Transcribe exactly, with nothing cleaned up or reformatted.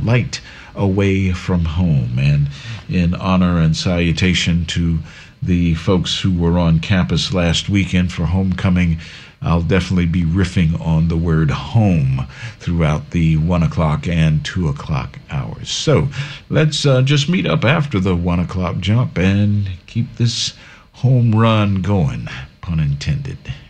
light away from home. And in honor and salutation to the folks who were on campus last weekend for homecoming, I'll definitely be riffing on the word home throughout the one o'clock and two o'clock hours. So let's uh, just meet up after the one o'clock jump and keep this home run going, pun intended.